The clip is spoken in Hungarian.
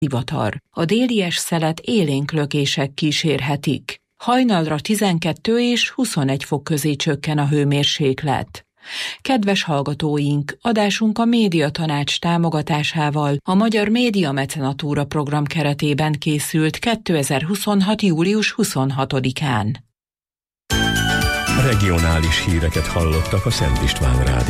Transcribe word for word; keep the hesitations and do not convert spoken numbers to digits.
Zivatar. A délies szelet élénk lökések kísérhetik. Hajnalra tizenkettő és huszonegy fok közé csökken a hőmérséklet. Kedves hallgatóink, adásunk a Médiatanács támogatásával a Magyar Média Mecenatúra program keretében készült kétezer-huszonhat. július huszonhatodikán. Regionális híreket hallottak a Szent István Rádióban.